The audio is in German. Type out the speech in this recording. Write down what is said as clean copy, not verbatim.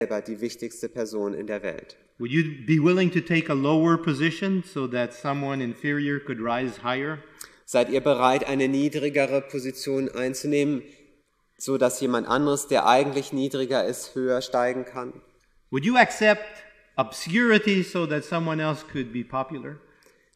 selber die wichtigste Person in der Welt. Would you be willing to take a lower position so that someone inferior could rise higher? Seid ihr bereit, eine niedrigere Position einzunehmen, so dass jemand anderes, der eigentlich niedriger ist, höher steigen kann? Would you accept obscurity so that someone else could be popular?